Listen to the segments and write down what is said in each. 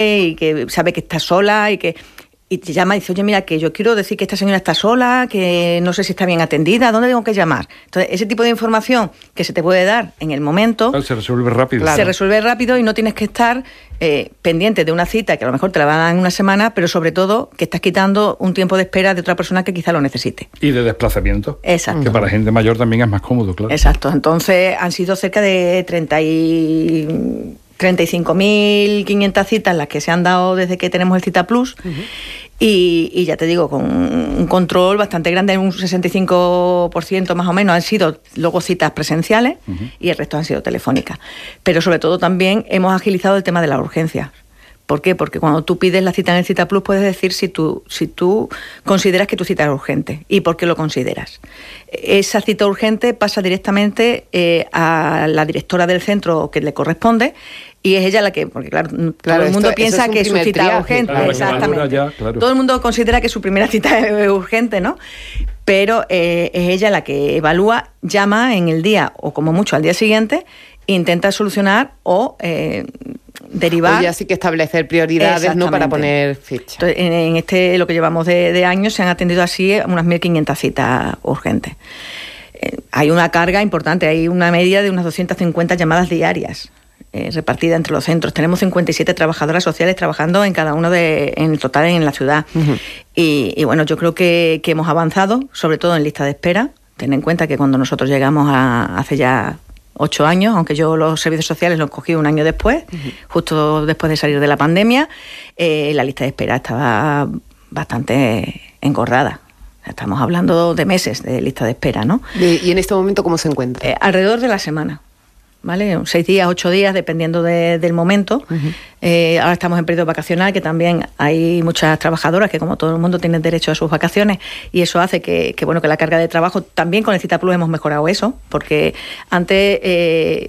y que sabe que está sola y te llama y dice, oye, mira, que yo quiero decir que esta señora está sola, que no sé si está bien atendida, ¿dónde tengo que llamar? Entonces, ese tipo de información que se te puede dar en el momento... Se resuelve rápido. Se resuelve rápido y no tienes que estar pendiente de una cita que a lo mejor te la van a dar en una semana, pero sobre todo que estás quitando un tiempo de espera de otra persona que quizá lo necesite. Y de desplazamiento. Exacto. Que para gente mayor también es más cómodo, claro. Exacto. Entonces, han sido cerca de 35.500 citas las que se han dado desde que tenemos el Cita Plus. Y ya te digo, con un control bastante grande, un 65% más o menos han sido luego citas presenciales y el resto han sido telefónicas. Pero sobre todo también hemos agilizado el tema de la urgencia. ¿Por qué? Porque cuando tú pides la cita en el Cita Plus puedes decir si tú consideras que tu cita es urgente y por qué lo consideras. Esa cita urgente pasa directamente a la directora del centro que le corresponde y es ella la que, porque claro todo el mundo piensa que su cita es urgente. Claro, exactamente. Ya, claro. Todo el mundo considera que su primera cita es urgente, ¿no? Pero es ella la que evalúa, llama en el día o como mucho al día siguiente, intenta solucionar o derivar. Oye, así que establecer prioridades, ¿no?, para poner ficha. Entonces, en lo que llevamos de años se han atendido así unas 1.500 citas urgentes. Hay una carga importante, hay una media de unas 250 llamadas diarias repartidas entre los centros. Tenemos 57 trabajadoras sociales trabajando en cada uno en total en la ciudad. Y bueno, yo creo que hemos avanzado, sobre todo en lista de espera. Ten en cuenta que cuando nosotros llegamos hace ya 8 años, aunque yo los servicios sociales los cogí un año después, justo después de salir de la pandemia, la lista de espera estaba bastante engordada. Estamos hablando de meses de lista de espera, ¿no? ¿Y en este momento cómo se encuentra? Alrededor de la semana, ¿vale? 6 días, 8 días, dependiendo del momento. Ahora estamos en periodo vacacional, que también hay muchas trabajadoras que, como todo el mundo, tienen derecho a sus vacaciones, y eso hace que la carga de trabajo, también con el Cita Plus hemos mejorado eso, porque antes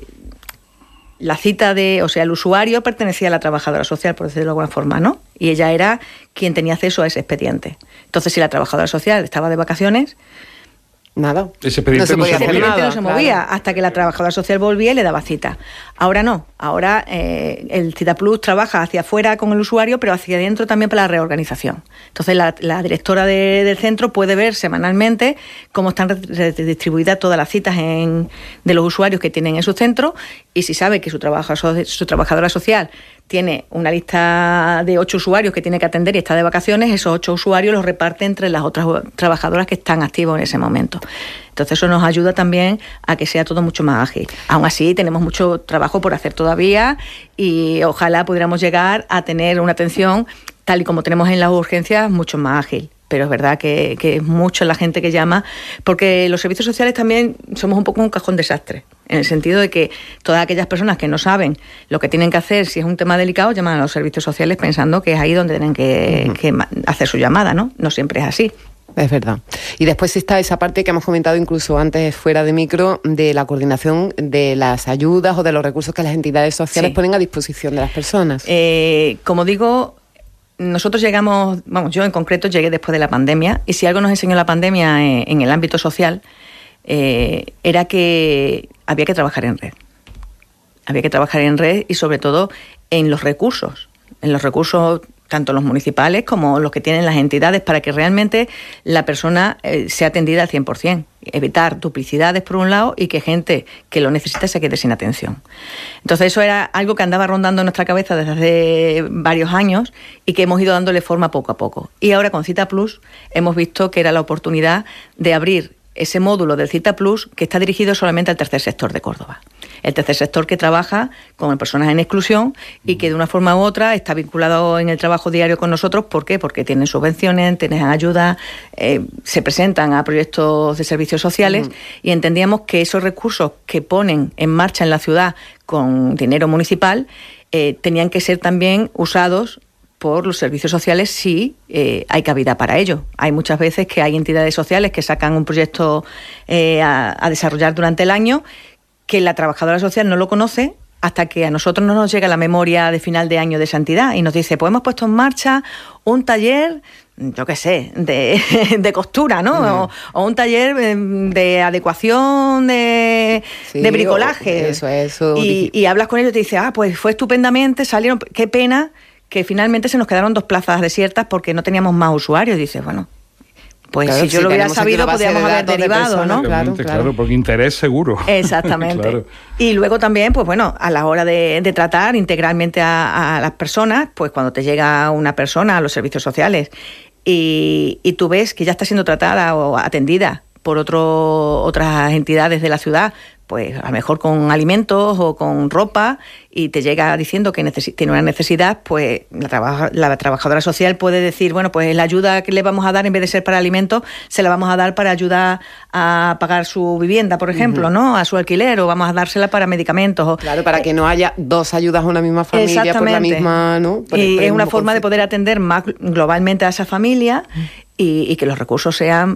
la cita el usuario pertenecía a la trabajadora social, por decirlo de alguna forma, ¿no? Y ella era quien tenía acceso a ese expediente. Entonces, si la trabajadora social estaba de vacaciones, nada. Ese expediente no se movía hasta que la trabajadora social volvía y le daba cita. Ahora no. Ahora el Cita Plus trabaja hacia afuera con el usuario, pero hacia adentro también para la reorganización. Entonces la directora del centro puede ver semanalmente cómo están redistribuidas todas las citas de los usuarios que tienen en su centro, y si sabe que su trabajadora social tiene una lista de 8 usuarios que tiene que atender y está de vacaciones, esos 8 usuarios los reparte entre las otras trabajadoras que están activos en ese momento. Entonces eso nos ayuda también a que sea todo mucho más ágil. Aún así tenemos mucho trabajo por hacer todavía y ojalá pudiéramos llegar a tener una atención, tal y como tenemos en las urgencias, mucho más ágil. Pero es verdad que es mucho la gente que llama, porque los servicios sociales también somos un poco un cajón desastre, en el sentido de que todas aquellas personas que no saben lo que tienen que hacer, si es un tema delicado, llaman a los servicios sociales pensando que es ahí donde tienen que hacer su llamada, ¿no? No siempre es así. Es verdad. Y después está esa parte que hemos comentado incluso antes fuera de micro, de la coordinación de las ayudas o de los recursos que las entidades sociales ponen a disposición de las personas. Como digo, nosotros yo en concreto llegué después de la pandemia, y si algo nos enseñó la pandemia en el ámbito social, era que había que trabajar en red. Había que trabajar en red y sobre todo en los recursos tanto los municipales como los que tienen las entidades, para que realmente la persona sea atendida al 100%. Evitar duplicidades por un lado y que gente que lo necesita se quede sin atención. Entonces eso era algo que andaba rondando en nuestra cabeza desde hace varios años y que hemos ido dándole forma poco a poco. Y ahora con Cita Plus hemos visto que era la oportunidad de abrir ese módulo del Cita Plus que está dirigido solamente al tercer sector de Córdoba. El tercer sector que trabaja con personas en exclusión y que de una forma u otra está vinculado en el trabajo diario con nosotros. ¿Por qué? Porque tienen subvenciones, tienen ayuda, se presentan a proyectos de servicios sociales y entendíamos que esos recursos que ponen en marcha en la ciudad con dinero municipal tenían que ser también usados por los servicios sociales si hay cabida para ello. Hay muchas veces que hay entidades sociales que sacan un proyecto a desarrollar durante el año, que la trabajadora social no lo conoce hasta que a nosotros no nos llega la memoria de final de año de esa entidad y nos dice, pues hemos puesto en marcha un taller, yo qué sé, de costura, ¿no? O un taller de adecuación de bricolaje. Eso. Y hablas con ellos y te dice, pues fue estupendamente, salieron, qué pena que finalmente se nos quedaron 2 plazas desiertas porque no teníamos más usuarios. Dices, bueno, pues claro, si yo lo hubiera sabido, podríamos haber derivado, ¿no? Claro, porque interés seguro. Exactamente. Claro. Y luego también, pues bueno, a la hora de tratar integralmente a las personas, pues cuando te llega una persona a los servicios sociales y tú ves que ya está siendo tratada o atendida por otras entidades de la ciudad, pues a lo mejor con alimentos o con ropa, y te llega diciendo que tiene una necesidad, pues la trabajadora social puede decir, bueno, pues la ayuda que le vamos a dar, en vez de ser para alimentos, se la vamos a dar para ayudar a pagar su vivienda, por ejemplo, ¿no? A su alquiler, o vamos a dársela para medicamentos. Claro, para que no haya 2 ayudas a una misma familia por la misma, ¿no? Y es una forma de poder atender más globalmente a esa familia y que los recursos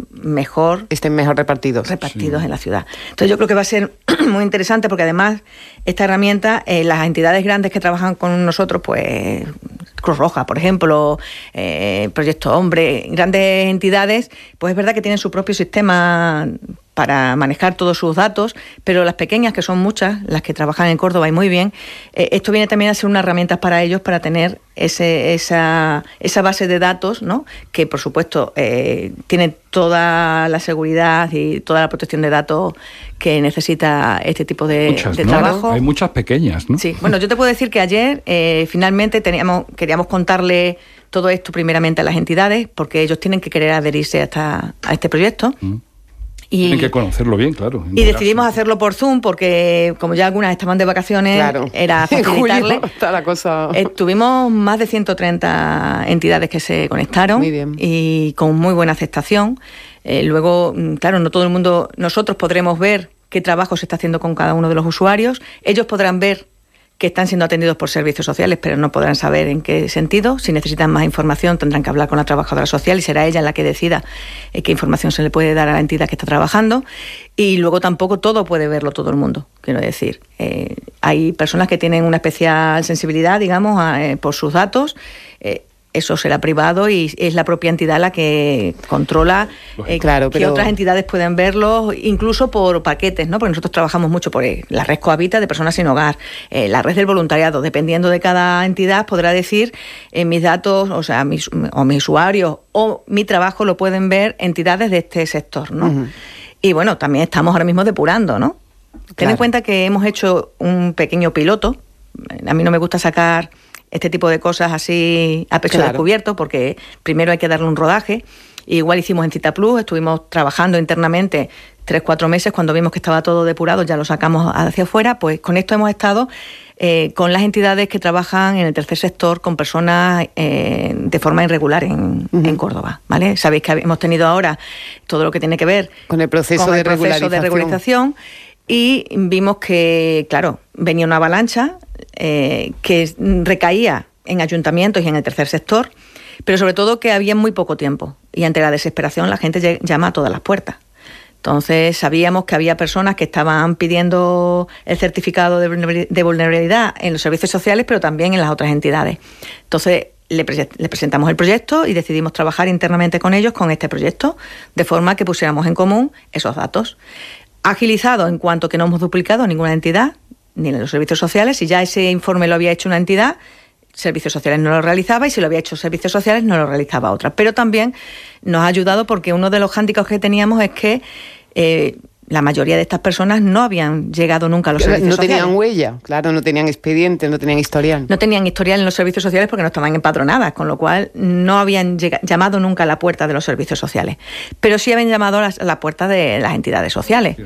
estén mejor repartidos en la ciudad. Entonces yo creo que va a ser muy interesante, porque además esta herramienta, las entidades grandes que trabajan con nosotros, pues Cruz Roja, por ejemplo, Proyecto Hombre, grandes entidades, pues es verdad que tienen su propio sistema para manejar todos sus datos, pero las pequeñas, que son muchas, las que trabajan en Córdoba y muy bien, esto viene también a ser una herramienta para ellos para tener esa base de datos, ¿no? Que por supuesto tiene toda la seguridad y toda la protección de datos que necesita este tipo de trabajo. Hay muchas pequeñas, ¿no? Sí, bueno, yo te puedo decir que ayer finalmente queríamos contarle todo esto primeramente a las entidades, porque ellos tienen que querer adherirse a este proyecto. Tienen que conocerlo bien, claro. Y decidimos hacerlo por Zoom porque, como ya algunas estaban de vacaciones, era facilitarle. Tuvimos más de 130 entidades que se conectaron y con muy buena aceptación. Luego, claro, no todo el mundo, nosotros podremos ver qué trabajo se está haciendo con cada uno de los usuarios. Ellos podrán ver que están siendo atendidos por servicios sociales, pero no podrán saber en qué sentido. Si necesitan más información, tendrán que hablar con la trabajadora social y será ella la que decida qué información se le puede dar a la entidad que está trabajando. Y luego tampoco todo puede verlo todo el mundo, quiero decir. Hay personas que tienen una especial sensibilidad, digamos, por sus datos. Eso será privado y es la propia entidad la que controla que otras entidades pueden verlo, incluso por paquetes, ¿no? Porque nosotros trabajamos mucho por la red Cohabita de personas sin hogar, la red del voluntariado. Dependiendo de cada entidad podrá decir mis datos, o sea, mis usuarios o mi trabajo lo pueden ver entidades de este sector, ¿no? Uh-huh. Y bueno, también estamos ahora mismo depurando, ¿no? Ten en cuenta que hemos hecho un pequeño piloto. A mí no me gusta sacar este tipo de cosas así a pecho descubierto, porque primero hay que darle un rodaje. Igual hicimos en Citaplus, estuvimos trabajando internamente 3-4 meses, cuando vimos que estaba todo depurado ya lo sacamos hacia afuera. Pues con esto hemos estado con las entidades que trabajan en el tercer sector con personas de forma irregular en Córdoba, ¿vale? Sabéis que hemos tenido ahora todo lo que tiene que ver con el proceso de regularización, y vimos que, claro, venía una avalancha que recaía en ayuntamientos y en el tercer sector, pero sobre todo que había muy poco tiempo, y ante la desesperación la gente llama a todas las puertas. Entonces sabíamos que había personas que estaban pidiendo el certificado de vulnerabilidad en los servicios sociales, pero también en las otras entidades. Entonces le presentamos el proyecto y decidimos trabajar internamente con ellos con este proyecto, de forma que pusiéramos en común esos datos. Agilizado en cuanto que no hemos duplicado ninguna entidad, ni en los servicios sociales. Si ya ese informe lo había hecho una entidad, servicios sociales no lo realizaba, y si lo había hecho servicios sociales no lo realizaba otra. Pero también nos ha ayudado porque uno de los hándicaps que teníamos es que la mayoría de estas personas no habían llegado nunca a los servicios sociales. No tenían huella, claro, no tenían expediente, no tenían historial. No tenían historial en los servicios sociales porque no estaban empadronadas, con lo cual no habían llamado nunca a la puerta de los servicios sociales. Pero sí habían llamado a la puerta de las entidades sociales.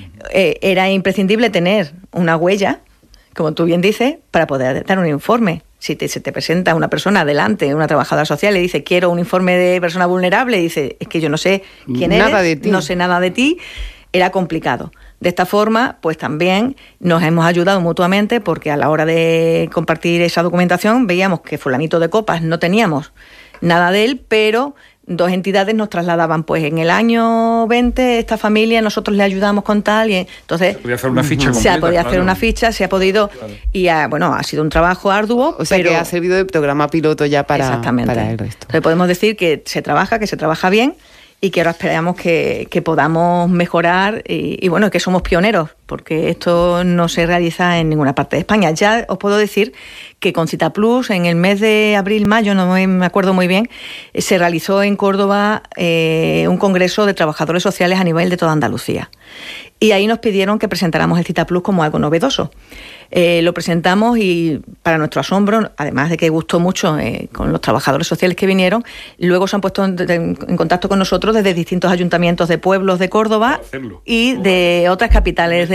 Era imprescindible tener una huella, como tú bien dices, para poder dar un informe. Si se te presenta una persona delante, una trabajadora social, y dice, quiero un informe de persona vulnerable, y dice, es que yo no sé quién eres, no sé nada de ti, era complicado. De esta forma, pues también nos hemos ayudado mutuamente, porque a la hora de compartir esa documentación veíamos que fulanito de Copas no teníamos nada de él, pero 2 entidades nos trasladaban, pues en el año 20 esta familia nosotros le ayudamos con tal, y entonces se podía hacer una ficha completa, se podía hacer una ficha, se ha podido, y bueno, ha sido un trabajo arduo, o sea, pero que ha servido de programa piloto ya para el resto. Entonces podemos decir que se trabaja bien, y que ahora esperamos que podamos mejorar y bueno, que somos pioneros, porque esto no se realiza en ninguna parte de España. Ya os puedo decir que con Citaplus, en el mes de abril-mayo, no me acuerdo muy bien, se realizó en Córdoba un congreso de trabajadores sociales a nivel de toda Andalucía. Y ahí nos pidieron que presentáramos el Citaplus como algo novedoso. Lo presentamos y, para nuestro asombro, además de que gustó mucho con los trabajadores sociales que vinieron, luego se han puesto en contacto con nosotros desde distintos ayuntamientos de pueblos de Córdoba y de otras capitales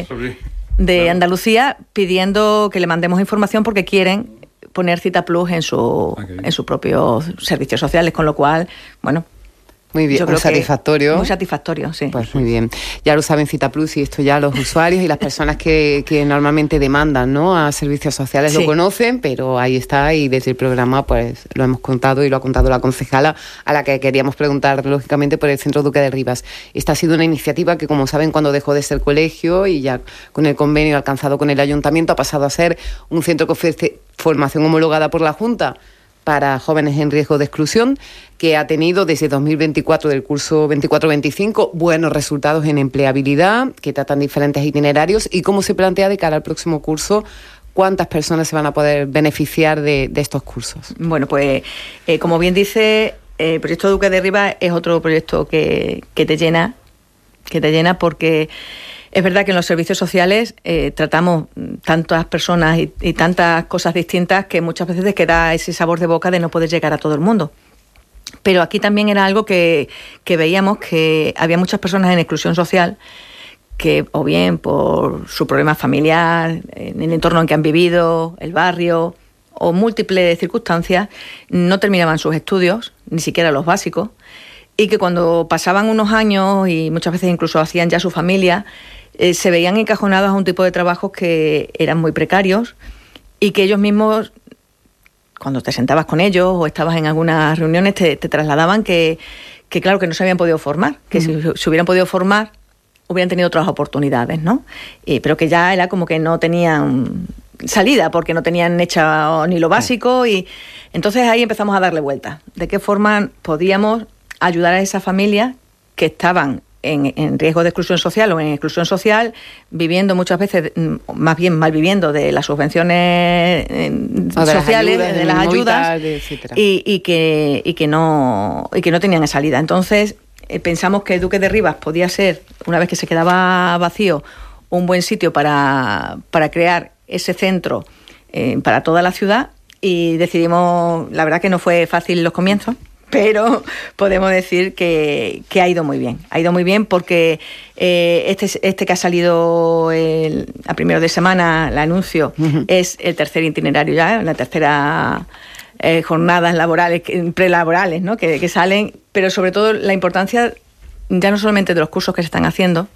de Andalucía, pidiendo que le mandemos información porque quieren poner Citaplus en sus propios servicios sociales, con lo cual, bueno... Muy bien, muy satisfactorio. Muy satisfactorio, sí. Pues muy bien. Ya lo saben, Citaplus, y esto ya los usuarios y las personas que normalmente demandan, ¿no?, a servicios sociales lo conocen, pero ahí está, y desde el programa pues lo hemos contado y lo ha contado la concejala, a la que queríamos preguntar, lógicamente, por el Centro Duque de Rivas. Esta ha sido una iniciativa que, como saben, cuando dejó de ser colegio y ya con el convenio alcanzado con el Ayuntamiento, ha pasado a ser un centro que ofrece formación homologada por la Junta para jóvenes en riesgo de exclusión, que ha tenido desde 2024 del curso 24-25 buenos resultados en empleabilidad, que tratan diferentes itinerarios, y cómo se plantea de cara al próximo curso, cuántas personas se van a poder beneficiar de estos cursos. Bueno, pues como bien dice, el proyecto Duque de Rivas es otro proyecto que te llena porque... Es verdad que en los servicios sociales tratamos tantas personas y tantas cosas distintas que muchas veces te queda ese sabor de boca de no poder llegar a todo el mundo. Pero aquí también era algo que veíamos que había muchas personas en exclusión social que, o bien por su problema familiar, en el entorno en que han vivido, el barrio, o múltiples circunstancias, no terminaban sus estudios, ni siquiera los básicos, y que cuando pasaban unos años y muchas veces incluso hacían ya su familia, se veían encajonados a un tipo de trabajos que eran muy precarios y que ellos mismos, cuando te sentabas con ellos o estabas en algunas reuniones, te trasladaban que claro, que no se habían podido formar, que si se hubieran podido formar hubieran tenido otras oportunidades, ¿no? Pero que ya era como que no tenían salida porque no tenían hecho ni lo básico, y entonces ahí empezamos a darle vueltas. ¿De qué forma podíamos ayudar a esas familias que estaban en riesgo de exclusión social o en exclusión social, viviendo muchas veces, más bien mal viviendo de las subvenciones sociales, de las ayudas, y que no tenían salida? Entonces pensamos que Duque de Rivas podía ser, una vez que se quedaba vacío, un buen sitio para crear ese centro para toda la ciudad, y decidimos, la verdad que no fue fácil los comienzos, pero podemos decir que ha ido muy bien. Ha ido muy bien porque este que ha salido a primero de semana, el anuncio, es el tercer itinerario ya, la tercera jornadas laborales, prelaborales, ¿no?, que salen, pero sobre todo la importancia ya no solamente de los cursos que se están haciendo,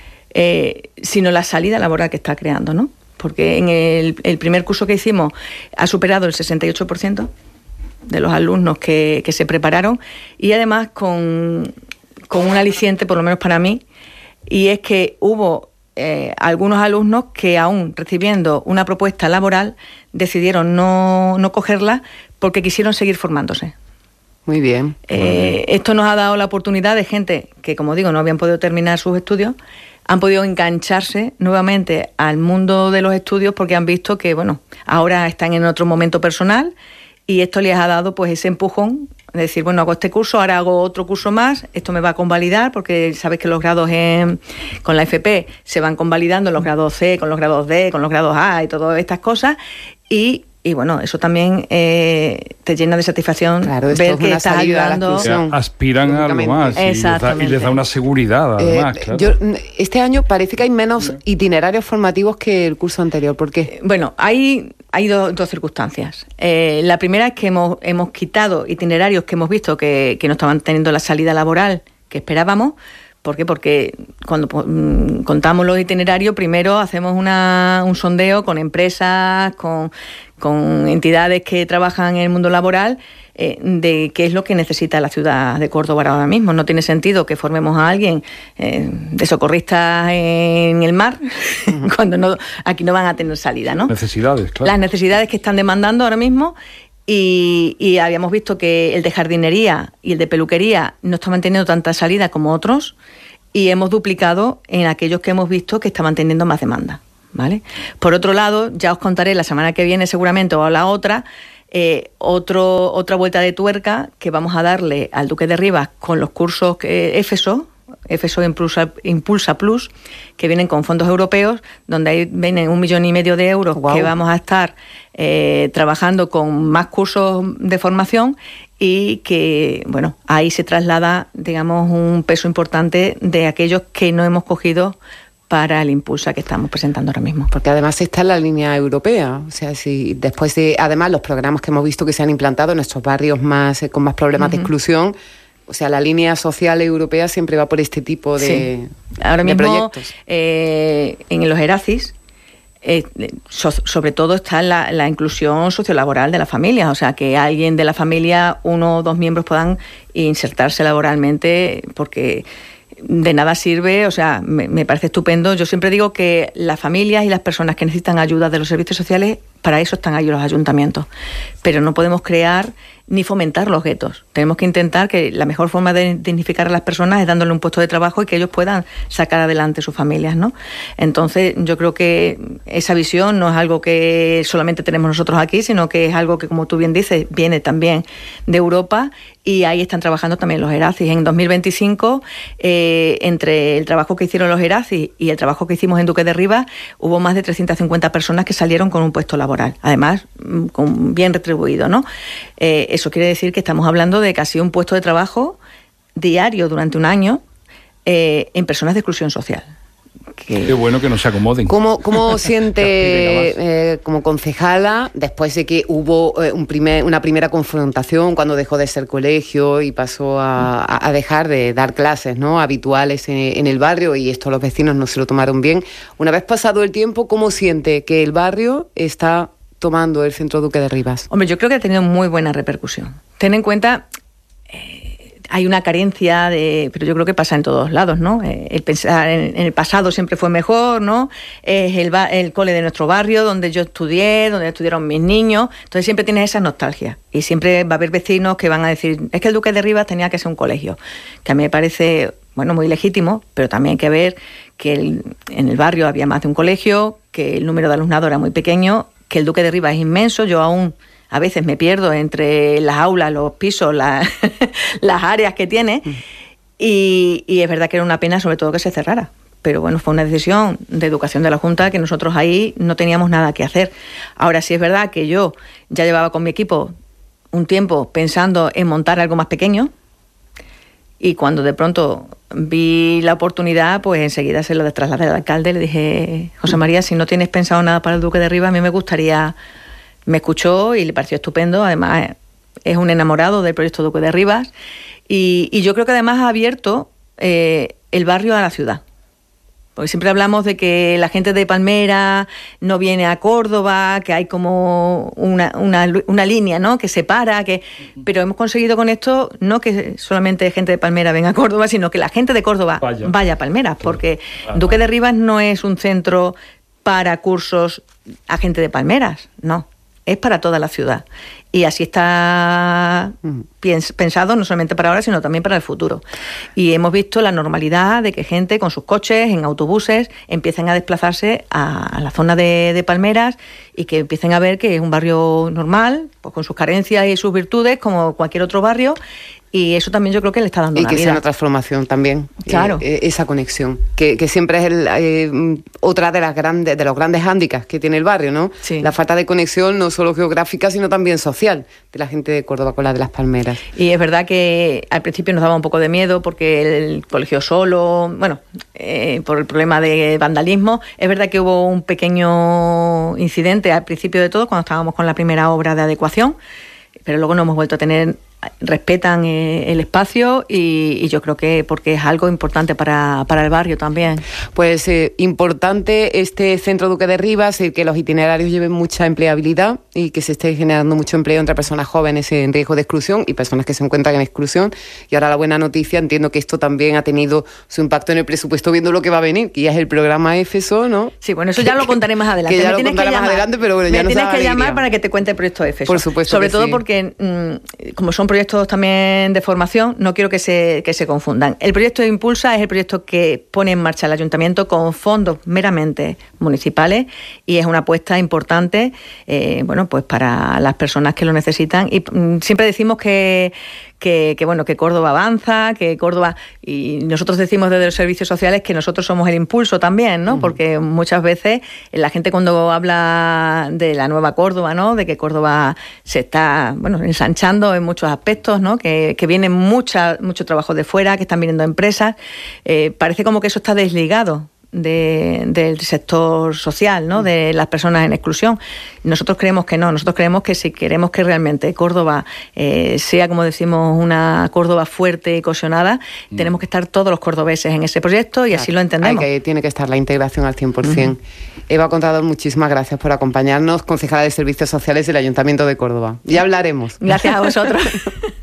sino la salida laboral que está creando, ¿no? Porque en el primer curso que hicimos ha superado el 68% de los alumnos que se prepararon, y además con un aliciente, por lo menos para mí, y es que hubo algunos alumnos que, aún recibiendo una propuesta laboral, decidieron no cogerla porque quisieron seguir formándose. Muy bien. Esto nos ha dado la oportunidad de gente que, como digo, no habían podido terminar sus estudios, han podido engancharse nuevamente al mundo de los estudios porque han visto que, bueno, ahora están en otro momento personal, y esto les ha dado pues ese empujón de decir, bueno, hago este curso, ahora hago otro curso más, esto me va a convalidar, porque sabes que los grados con la FP se van convalidando, los grados C, con los grados D, con los grados A y todas estas cosas, y bueno, eso también te llena de satisfacción, claro, ver que estás ayudando. Aspiran a algo más y les da una seguridad, además. Claro. Este año parece que hay menos itinerarios formativos que el curso anterior. ¿Por qué? Bueno, hay dos circunstancias. La primera es que hemos quitado itinerarios que hemos visto que no estaban teniendo la salida laboral que esperábamos. ¿Por qué? Porque cuando contamos los itinerarios, primero hacemos un sondeo con empresas, con entidades que trabajan en el mundo laboral, de qué es lo que necesita la ciudad de Córdoba ahora mismo. No tiene sentido que formemos a alguien de socorristas en el mar cuando aquí no van a tener salida, ¿no? Necesidades, claro. Las necesidades que están demandando ahora mismo, y habíamos visto que el de jardinería y el de peluquería no estaban teniendo tanta salida como otros, y hemos duplicado en aquellos que hemos visto que estaban teniendo más demanda, ¿vale? Por otro lado, ya os contaré la semana que viene seguramente, o la otra, otra vuelta de tuerca que vamos a darle al Duque de Rivas con los cursos EFESO Impulsa Plus, que vienen con fondos europeos, donde ahí vienen 1,5 millones de euros. Wow. Que vamos a estar trabajando con más cursos de formación, y que, bueno, ahí se traslada, digamos, un peso importante de aquellos que no hemos cogido para el Impulsa que estamos presentando ahora mismo. Porque además está en la línea europea, o sea, si después de, además, los programas que hemos visto que se han implantado en nuestros barrios más con más problemas de exclusión, o sea, la línea social europea siempre va por este tipo de, ahora mismo, proyectos. En los ERACIS, sobre todo está la inclusión sociolaboral de la familia, o sea, que alguien de la familia, 1 o 2 miembros puedan insertarse laboralmente, porque de nada sirve, o sea, me parece estupendo. Yo siempre digo que las familias y las personas que necesitan ayuda de los servicios sociales, para eso están ahí los ayuntamientos, pero no podemos crear ni fomentar los guetos. Tenemos que intentar que la mejor forma de dignificar a las personas es dándole un puesto de trabajo y que ellos puedan sacar adelante sus familias, ¿no? Entonces, yo creo que esa visión no es algo que solamente tenemos nosotros aquí, sino que es algo que, como tú bien dices, viene también de Europa, y ahí están trabajando también los ERACIS. En 2025, entre el trabajo que hicieron los ERACIS y el trabajo que hicimos en Duque de Rivas, hubo más de 350 personas que salieron con un puesto laboral, además bien retribuido, ¿no? Eso quiere decir que estamos hablando de casi un puesto de trabajo diario durante un año en personas de exclusión social. Qué bueno que no se acomoden. ¿Cómo siente como concejala, después de que hubo una primera confrontación cuando dejó de ser colegio y pasó a dejar de dar clases, ¿no?, habituales en el barrio, y esto los vecinos no se lo tomaron bien? Una vez pasado el tiempo, ¿cómo siente que el barrio está tomando el Centro Duque de Rivas? Hombre, yo creo que ha tenido muy buena repercusión. Ten en cuenta, hay una carencia pero yo creo que pasa en todos lados, ¿no? El pensar en el pasado siempre fue mejor, ¿no? Es el cole de nuestro barrio, donde yo estudié, donde estudiaron mis niños. Entonces siempre tienes esa nostalgia. Y siempre va a haber vecinos que van a decir, es que el Duque de Rivas tenía que ser un colegio. Que a mí me parece, bueno, muy legítimo, pero también hay que ver que en el barrio había más de un colegio, que el número de alumnado era muy pequeño, que el Duque de Rivas es inmenso. Yo aún a veces me pierdo entre las aulas, los pisos, las áreas que tiene, y es verdad que era una pena, sobre todo, que se cerrara. Pero bueno, fue una decisión de educación de la Junta que nosotros ahí no teníamos nada que hacer. Ahora sí es verdad que yo ya llevaba con mi equipo un tiempo pensando en montar algo más pequeño, y cuando de pronto vi la oportunidad, pues enseguida se lo trasladé al alcalde. Le dije, José María, si no tienes pensado nada para el Duque de Rivas, a mí me gustaría... Me escuchó y le pareció estupendo. Además, es un enamorado del proyecto Duque de Rivas, y yo creo que además ha abierto el barrio a la ciudad. Porque siempre hablamos de que la gente de Palmera no viene a Córdoba, que hay como una línea, ¿no?, que separa, pero hemos conseguido con esto no que solamente gente de Palmera venga a Córdoba, sino que la gente de Córdoba vaya a Palmera, porque Duque de Rivas no es un centro para cursos a gente de Palmeras, no. Es para toda la ciudad. Y así está pensado, no solamente para ahora, sino también para el futuro. Y hemos visto la normalidad de que gente con sus coches, en autobuses, empiecen a desplazarse a la zona de Palmeras, y que empiecen a ver que es un barrio normal, pues con sus carencias y sus virtudes, como cualquier otro barrio. Y eso también yo creo que le está dando una vida. Y que sea una transformación también, claro. Esa conexión, que siempre es otra de los grandes hándicaps que tiene el barrio, ¿no? Sí. La falta de conexión no solo geográfica, sino también social, de la gente de Córdoba con la de Las Palmeras. Y es verdad que al principio nos daba un poco de miedo, porque el colegio solo, bueno, por el problema de vandalismo. Es verdad que hubo un pequeño incidente al principio de todo, cuando estábamos con la primera obra de adecuación, pero luego no hemos vuelto a tener respetan el espacio y yo creo que porque es algo importante para el barrio también. Pues importante este Centro Duque de Rivas, que los itinerarios lleven mucha empleabilidad y que se esté generando mucho empleo entre personas jóvenes en riesgo de exclusión y personas que se encuentran en exclusión. Y ahora la buena noticia, entiendo que esto también ha tenido su impacto en el presupuesto viendo lo que va a venir, que ya es el programa EFESO, ¿no? Sí, bueno, eso ya lo contaré más adelante. Que ya lo contaré más adelante, pero bueno, ya nos da tienes que alegría. llamar para que te cuente el proyecto EFESO. Por supuesto. Sobre todo porque, como son proyectos también de formación, no quiero que se confundan. El proyecto de Impulsa es el proyecto que pone en marcha el ayuntamiento con fondos meramente municipales y es una apuesta importante, bueno, pues para las personas que lo necesitan. Y siempre decimos que Córdoba avanza, que Córdoba, y nosotros decimos desde los servicios sociales que nosotros somos el impulso también, ¿no? Porque muchas veces la gente cuando habla de la nueva Córdoba, ¿no? De que Córdoba se está, ensanchando en muchos aspectos, ¿no? Que viene mucho trabajo de fuera, que están viniendo empresas, parece como que eso está desligado del sector social, ¿no? De las personas en exclusión. Nosotros creemos que no, nosotros creemos que si queremos que realmente Córdoba sea, como decimos, una Córdoba fuerte y cohesionada, tenemos que estar todos los cordobeses en ese proyecto y así lo entendemos. Tiene que estar la integración al 100%. Eva Contador, muchísimas gracias por acompañarnos, concejala de Servicios Sociales del Ayuntamiento de Córdoba. Ya hablaremos. Gracias a vosotros.